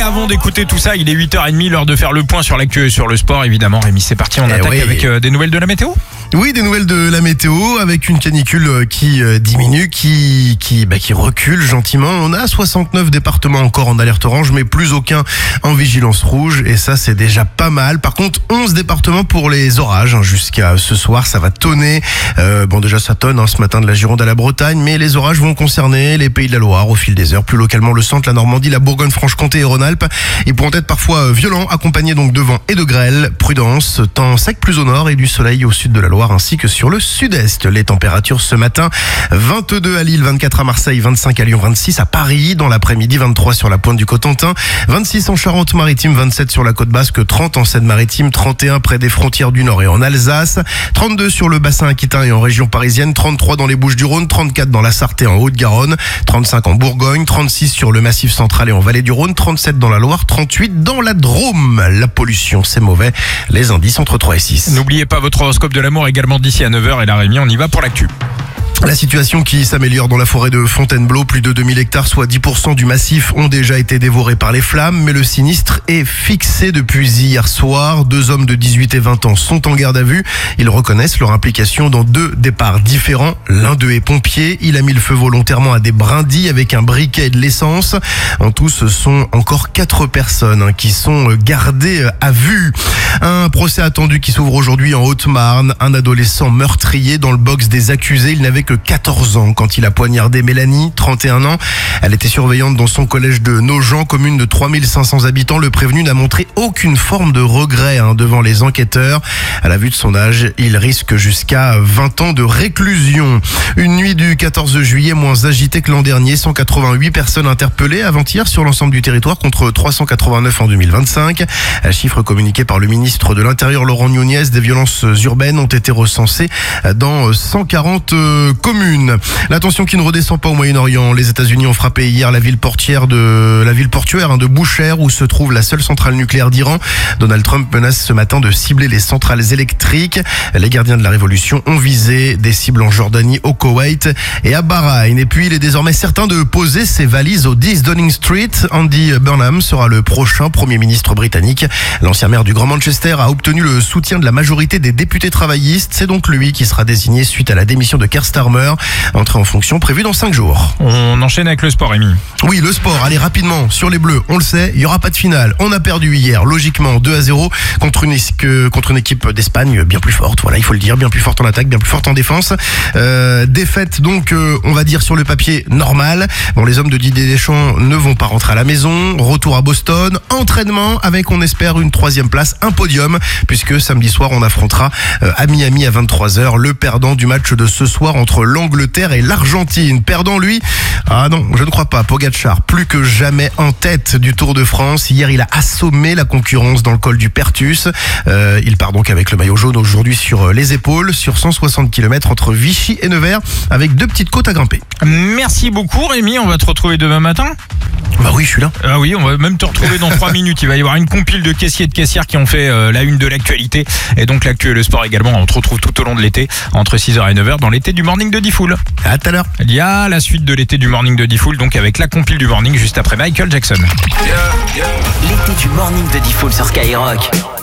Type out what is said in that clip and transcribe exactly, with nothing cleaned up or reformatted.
avant d'écouter tout ça, il est huit heures trente, l'heure de faire le point sur l'actu et sur le sport. Évidemment, Rémi, c'est parti, on Eh attaque oui. avec euh, des nouvelles de la météo. Oui, des nouvelles de la météo avec une canicule qui euh, diminue, qui qui bah, qui recule gentiment. On a soixante-neuf départements encore en alerte orange, mais plus aucun en vigilance rouge. Et ça, c'est déjà pas mal. Par contre, onze départements pour les orages. Hein, jusqu'à ce soir, ça va tonner. Euh, bon, déjà, ça tonne hein, ce matin de la Gironde à la Bretagne, mais les orages vont concerner les Pays de la Loire au fil des heures. Plus localement, le centre, la Normandie, la Bourgogne-Franche-Comté et Rhône-Alpes. Ils pourront être parfois violents, accompagnés donc de vent et de grêle. Prudence, temps sec plus au nord et du soleil au sud de la Loire, ainsi que sur le sud-est. Les températures ce matin, vingt-deux à Lille, vingt-quatre à Marseille, vingt-cinq à Lyon, vingt-six à Paris. Dans l'après-midi, vingt-trois sur la pointe du Cotentin, vingt-six en Charente-Maritime, vingt-sept sur la côte basque, trente en Seine-Maritime, trente et un près des frontières du Nord et en Alsace, trente-deux sur le bassin aquitain et en région parisienne, trente-trois dans les Bouches-du-Rhône, trente-quatre dans la Sarthe et en Haute-Garonne, trente-cinq en Bourgogne, trente-six sur le Massif central et en Vallée du Rhône, trente-sept dans la Loire, trente-huit dans la Drôme. La pollution, c'est mauvais. Les indices entre trois et six. N'oubliez pas votre horoscope de l'amour également d'ici à neuf heures. Et là, Rémi, on y va pour l'actu. La situation qui s'améliore dans la forêt de Fontainebleau, plus de deux mille hectares, soit dix pour cent du massif, ont déjà été dévorés par les flammes, mais le sinistre est fixé depuis hier soir. Deux hommes de dix-huit et vingt ans sont en garde à vue. Ils reconnaissent leur implication dans deux départs différents. L'un d'eux est pompier. Il a mis le feu volontairement à des brindilles avec un briquet et de l'essence. En tout, ce sont encore quatre personnes qui sont gardées à vue. Un procès attendu qui s'ouvre aujourd'hui en Haute-Marne. Un adolescent meurtrier dans le box des accusés. Il n'avait que quatorze ans quand il a poignardé Mélanie, trente et un ans. Elle était surveillante dans son collège de Nogent, commune de trois mille cinq cents habitants. Le prévenu n'a montré aucune forme de regret hein, devant les enquêteurs. À la vue de son âge, il risque jusqu'à vingt ans de réclusion. Une nuit du quatorze juillet moins agitée que l'an dernier. cent quatre-vingt-huit personnes interpellées avant-hier sur l'ensemble du territoire contre trois cent quatre-vingt-neuf en deux mille vingt-cinq. Un chiffre communiqué par le ministre de l'Intérieur Laurent Nunez. Des violences urbaines ont été recensées dans cent quarante communes. La tension qui ne redescend pas au Moyen-Orient. Les États-Unis ont frappé hier la ville portière de la ville portuaire hein, de Boucher, où se trouve la seule centrale nucléaire d'Iran. Donald Trump menace ce matin de cibler les centrales électriques. Les gardiens de la révolution ont visé des cibles en Jordanie, au Koweït et à Bahreïn. Et puis il est désormais certain de poser ses valises au dix Downing Street. Andy Burnham sera le prochain Premier ministre britannique. L'ancien maire du Grand Manchester a obtenu le soutien de la majorité des députés travaillistes. C'est donc lui qui sera désigné suite à la démission de Keir Starmer. Entrée en fonction prévue dans cinq jours. On enchaîne avec le sport, Rémi. Oui, le sport. Allez, rapidement, sur les Bleus, on le sait, il n'y aura pas de finale. On a perdu hier, logiquement, deux à zéro contre une, contre une équipe d'Espagne bien plus forte. Voilà, il faut le dire, bien plus forte en attaque, bien plus forte en défense. Euh, défaite, donc, euh, on va dire sur le papier, normal. Bon, les hommes de Didier Deschamps ne vont pas rentrer à la maison. Retour à Boston. Entraînement avec, on espère, une troisième place, un podium, puisque samedi soir, on affrontera euh, à Miami à vingt-trois heures le perdant du match de ce soir entre l'Angleterre et l'Argentine. Perdant, lui, ah non, je ne crois pas. Pogacar, plus que jamais en tête du Tour de France. Hier, il a assommé la concurrence dans le col du Pertus. Euh, il part donc avec le maillot jaune aujourd'hui sur les épaules, sur cent soixante kilomètres entre Vichy et Nevers, avec deux petites côtes à grimper. Merci beaucoup, Rémi. On va te retrouver demain matin. Bah oui, je suis là. Ah oui, on va même te retrouver dans trois minutes. Il va y avoir une compile de caissiers et de caissières qui ont fait euh, la une de l'actualité. Et donc l'actu et le sport également. On te retrouve tout au long de l'été, entre six heures et neuf heures, dans l'été du Morning de Diffoul. À tout à l'heure. Il y a la suite de l'été du Morning de Diffoul, donc avec la compile du Morning juste après Michael Jackson. L'été du Morning de Diffoul sur Skyrock.